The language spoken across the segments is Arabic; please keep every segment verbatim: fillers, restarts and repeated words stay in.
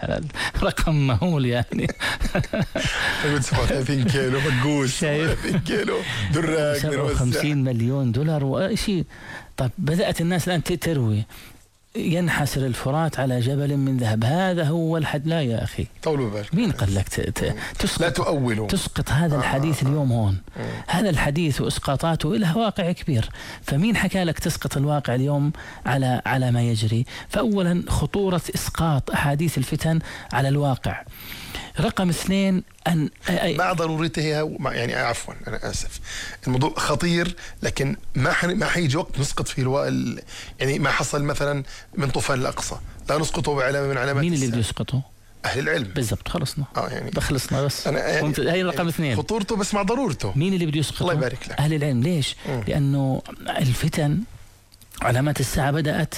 رقم مهول يعني. سبعة وثلاثين كيلو مقوس، سبعة وثلاثين كيلو دراج، سبعة وخمسين مليون دولار وشيء. طب بدأت الناس الآن تروي ينحسر الفرات على جبل من ذهب، هذا هو الحد. لا يا أخي طولوا بالك، مين قال لك تسقط؟ لا تؤولوا، تسقط هذا الحديث آه اليوم هون. آه هذا الحديث وإسقاطاته له واقع كبير، فمين حكى لك تسقط الواقع اليوم على على ما يجري؟ فأولا خطورة إسقاط أحاديث الفتن على الواقع. رقم اثنين أن مع ضرورتها، يعني عفوا أنا آسف، الموضوع خطير، لكن ما حن... ما حيجي وقت نسقط فيه الو... ال... يعني ما حصل مثلا من طوفان الأقصى لا نسقطه بعلامة من علامات. مين اللي بده يسقطه؟ أهل العلم. بالضبط، خلصنا اه يعني بخلصنا بس. أنا يعني هاي رقم يعني اثنين، خطورته بس مع ضرورته. مين اللي بده يسقطه؟ الله يبارك لك. أهل العلم. ليش؟ م. لأنه الفتن علامات الساعة بدأت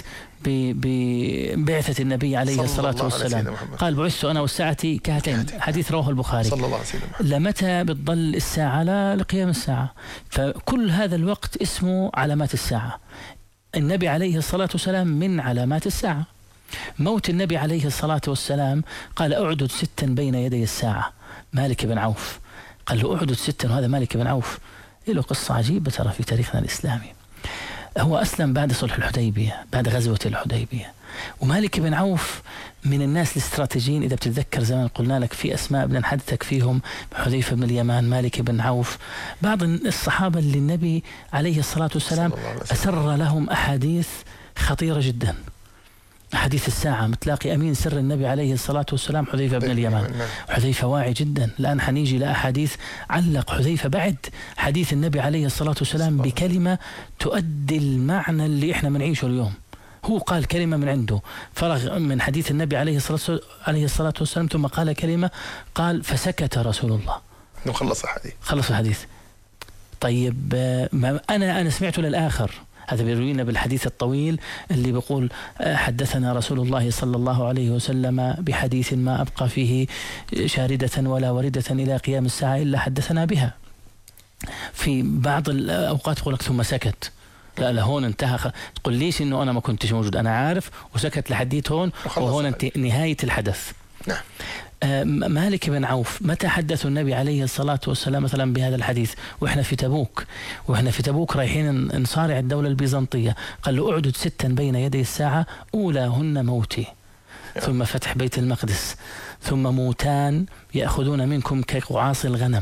ببعثة النبي عليه الصلاة والسلام. قال بعثت أنا والساعة كهاتين، حديث رواه البخاري. صلى الله عليه وسلم. لمتى بتضل الساعة؟ لا لقيام الساعة. فكل هذا الوقت اسمه علامات الساعة. النبي عليه الصلاة والسلام من علامات الساعة. موت النبي عليه الصلاة والسلام قال أعدد ستا بين يدي الساعة. مالك بن عوف قال له أعدد ستا، وهذا مالك بن عوف له قصة عجيبة ترى في تاريخنا الإسلامي. هو أسلم بعد صلح الحديبية، بعد غزوة الحديبية. ومالك بن عوف من الناس الاستراتيجيين، إذا بتتذكر زمان قلنا لك في أسماء بدنا نحدثك فيهم: حذيفة بن اليمان، مالك بن عوف، بعض الصحابة اللي النبي عليه الصلاة والسلام أسر لهم أحاديث خطيرة جدا، حديث الساعة. متلاقي أمين سر النبي عليه الصلاة والسلام حذيفة بن اليمان. حذيفة واعي جدا. الآن حنيجي لأحاديث علق حذيفة بعد حديث النبي عليه الصلاة والسلام بكلمة تؤدي المعنى اللي إحنا منعيشه اليوم. هو قال كلمة من عنده، فرغ من حديث النبي عليه الصلاة عليه الصلاة والسلام، ثم قال كلمة، قال فسكت رسول الله. خلص الحديث. خلص الحديث. طيب ما أنا أنا سمعته للآخر. هذا بيروينا بالحديث الطويل اللي بيقول حدثنا رسول الله صلى الله عليه وسلم بحديث ما أبقى فيه شاردة ولا وردة إلى قيام الساعة إلا حدثنا بها. في بعض الأوقات يقول لك ثم سكت. لا لا هون انتهى. تقول ليش إنه أنا ما كنتش موجود؟ أنا عارف وسكت لحديت هون، وهون نهاية الحدث. نعم. مالك بن عوف متى حدث النبي عليه الصلاة والسلام مثلا بهذا الحديث؟ وإحنا في تبوك، وإحنا في تبوك رايحين نصارع الدولة البيزنطية. قال له أعدد ستا بين يدي الساعة، أولاهن موتي، ثم فتح بيت المقدس، ثم موتان يأخذون منكم كقعاص الغنم،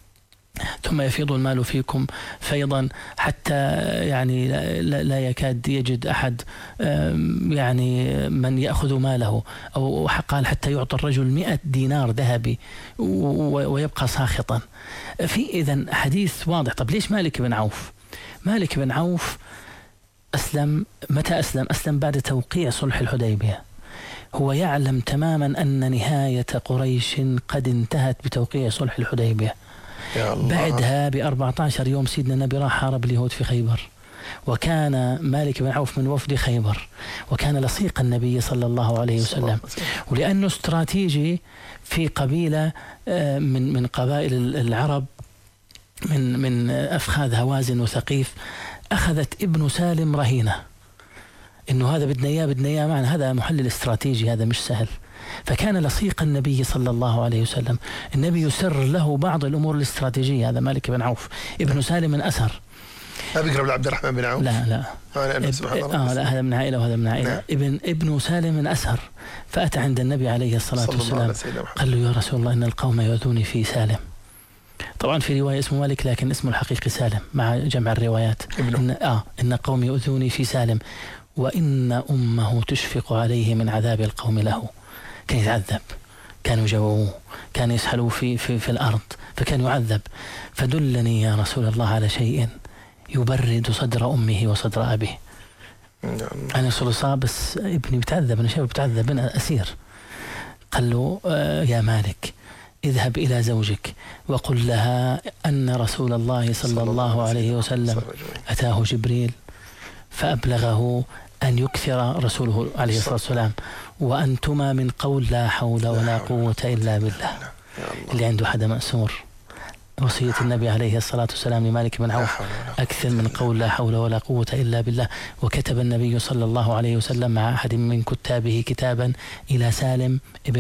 ثم يفيض المال فيكم فيضا حتى يعني لا يكاد يجد أحد يعني من يأخذ ماله، أو قال حتى يعطى الرجل مئة دينار ذهبي ويبقى ساخطا. في إذن حديث واضح. طب ليش مالك بن عوف؟ مالك بن عوف أسلم متى أسلم؟ أسلم بعد توقيع صلح الحديبية. هو يعلم تماما أن نهاية قريش قد انتهت بتوقيع صلح الحديبية. بعدها بأربعة عشر يوم سيدنا النبي راح حارب اليهود في خيبر، وكان مالك بن عوف من وفد خيبر، وكان لصيق النبي صلى الله عليه وسلم. ولأنه استراتيجي في قبيلة من من قبائل العرب، من من أفخاذ هوازن وثقيف، أخذت ابن سالم رهينة، إنه هذا بدنا إياه بدنا إياه معنا. هذا محلل استراتيجي، هذا مش سهل. فكان لصيق النبي صلى الله عليه وسلم، النبي يسر له بعض الأمور الاستراتيجية. هذا مالك بن عوف. ابن سالم من أسر. ما بيقرب لعبد الرحمن بن عوف؟ لا لا آه, آه لا، هذا من عائلة وهذا من عائلة. نعم. ابن ابن سالم من أسر. فأتى عند النبي عليه الصلاة والسلام قال له يا رسول الله إن القوم يؤذوني في سالم. طبعا في رواية اسمه مالك لكن اسمه الحقيقي سالم مع جمع الروايات. إن, آه إن قوم يؤذوني في سالم وإن أمه تشفق عليه من عذاب القوم له. كان يتعذب، كانوا جووه، كان يسحلوا في, في, في الأرض، فكان يعذب. فدلني يا رسول الله على شيء يبرد صدر أمه وصدر أبيه. أنا صلصا بس ابني بتعذب، أنا شايف بتعذب، أنا أسير. قال له آه يا مالك اذهب إلى زوجك وقل لها أن رسول الله صلى الله عليه وسلم أتاه جبريل فأبلغه أن يكثر رسوله عليه الصلاة والسلام وأنتما من قول لا حول ولا قوة إلا بالله. اللي عنده حدا مأسور، وصية النبي عليه الصلاة والسلام لمالك بن عوف أكثر من قول لا حول ولا قوة إلا بالله. وكتب النبي صلى الله عليه وسلم مع أحد من كتابه كتابا إلى سالم